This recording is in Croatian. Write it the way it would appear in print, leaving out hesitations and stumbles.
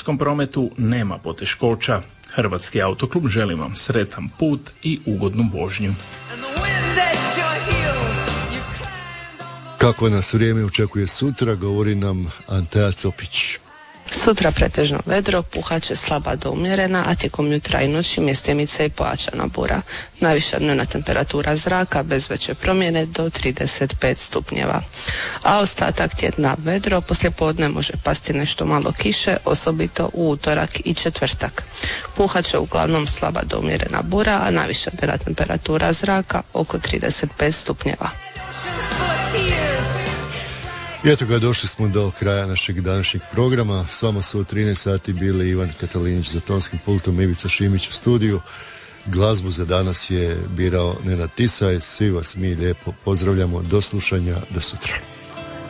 pomorskom prometu nema poteškoća. Hrvatski autoklub želi vam sretan put i ugodnu vožnju. Kako nas vrijeme očekuje sutra, govori nam Antea Copić. Sutra pretežno vedro, puhat će slaba do umjerena, a tijekom jutra i noći mjestimice i pojačana bura. Najviša dnevna temperatura zraka bez veće promjene do 35 stupnjeva. A ostatak tjedna vedro, poslijepodne može pasti nešto malo kiše, osobito u utorak i četvrtak. Puhat će uglavnom slaba do umjerena bura, a najviša dnevna temperatura zraka oko 35 stupnjeva. I eto ga, došli smo do kraja našeg današnjeg programa. S vama su od 13 sati bili Ivan Katalinić za tonskim pultom, Ivica Šimić u studiju. Glazbu za danas je birao Nenad Tisaj. Svi vas mi lijepo pozdravljamo. Do slušanja, do sutra.